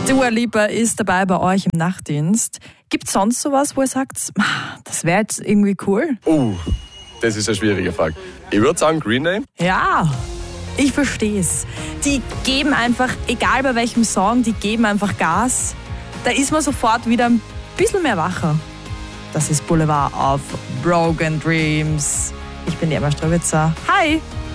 Dua Lipa ist dabei bei euch im Nachtdienst. Gibt es sonst sowas, wo ihr sagt, das wäre jetzt irgendwie cool? Das ist eine schwierige Frage. Ich würde sagen Green Day. Ja, ich verstehe es. Die geben einfach, egal bei welchem Song, die geben einfach Gas. Da ist man sofort wieder ein bisschen mehr wacher. Das ist Boulevard auf Broken Dreams. Ich bin die Emma Strowitzer. Hi!